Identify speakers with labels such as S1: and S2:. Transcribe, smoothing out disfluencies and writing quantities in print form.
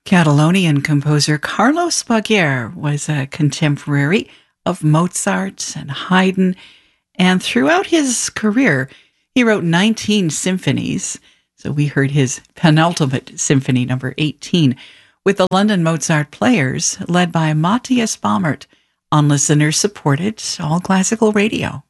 S1: Catalonian composer Carlos Baguer was a contemporary of Mozart and Haydn, and throughout his career, he wrote 19 symphonies. So we heard his penultimate symphony, number 18, with the London Mozart Players, led by Matthias Baumert, on listener-supported All Classical Radio.